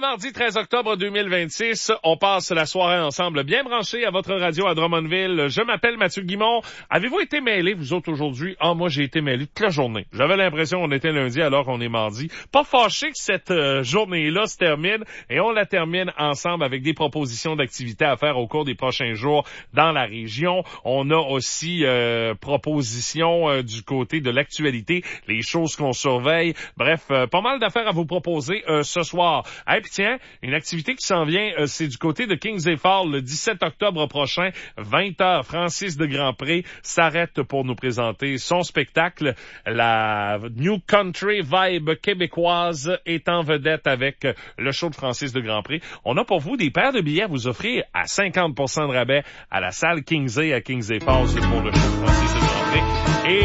mardi 13 octobre 2026, on passe la soirée ensemble bien branchés à votre radio à Drummondville. Je m'appelle Mathieu Guimond. Avez-vous été mêlés, vous autres, aujourd'hui? Ah, moi, j'ai été mêlé toute la journée. J'avais l'impression qu'on était lundi alors qu'on est mardi. Pas fâché que cette journée-là se termine et on la termine ensemble avec des propositions d'activités à faire au cours des prochains jours dans la région. On a aussi propositions du côté de l'actualité, les choses qu'on surveille. Bref, pas mal d'affaires à vous proposer ce soir. Et puis tiens, une activité qui s'en vient, c'est du côté de Kingsley Falls le 17 octobre prochain, 20h. Francis de Grandpré s'arrête pour nous présenter son spectacle. La New Country Vibe québécoise est en vedette avec le show de Francis de Grandpré. On a pour vous des paires de billets à vous offrir à 50% de rabais à la salle Kingsley à Kingsley Falls pour le show de Francis de Grandpré.